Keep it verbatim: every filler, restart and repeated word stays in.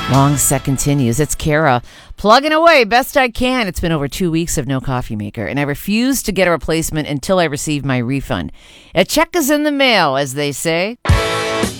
Long set continues. It's Kara plugging away best I can. It's been over two weeks of no coffee maker, and I refuse to get a replacement until I receive my refund. A check is in the mail, as they say.